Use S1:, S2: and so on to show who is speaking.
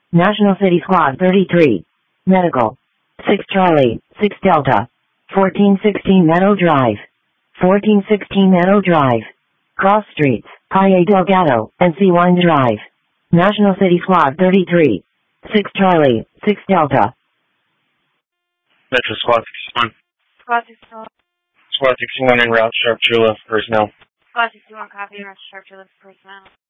S1: National City Squad 33. Medical. 6 Charlie, 6 Delta. 1416 Meadow Drive. 1416 Meadow Drive. Cross Streets, Calle Delgado, and C1 Drive. National City Squad 33. 6 Charlie, 6 Delta.
S2: Metro Squad 61.
S3: Squad 61.
S2: Squad 61 en route, Sharp Chula, personnel.
S3: Squad 61, copy, route, Sharp Chula, personnel.